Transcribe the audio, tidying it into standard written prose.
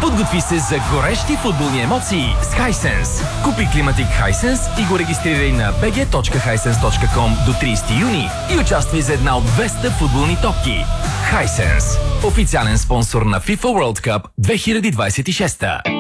Подготви се за горещи футболни емоции с Hisense. Купи климатик Hisense и го регистрирай на bg.hisense.com до 30 юни и участвай за една от 200 футболни топки. Hisense. Официален спонсор на FIFA World Cup 2026.